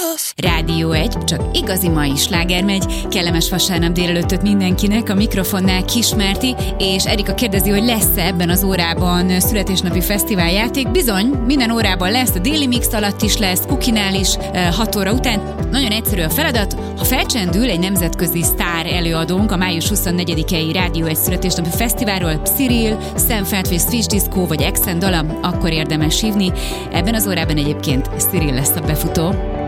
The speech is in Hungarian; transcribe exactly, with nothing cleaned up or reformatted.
Rádió egy, csak igazi mai sláger megy. Kellemes vasárnap délelőttöt mindenkinek, a mikrofonnál Kismárti, és Erika kérdezi, hogy lesz-e ebben az órában születésnapi fesztiváljáték. Bizony, minden órában lesz, a déli mix alatt is lesz, kukinál is, hat óra után. Nagyon egyszerű a feladat, ha felcsendül egy nemzetközi sztár előadónk a május huszonnegyedikei Rádió egy születésnapi fesztiválról, Cyril, Sam Fatwick, Swiss Disco vagy Exen dala, akkor érdemes hívni. Ebben az órában egyébként Cyril lesz a befutó.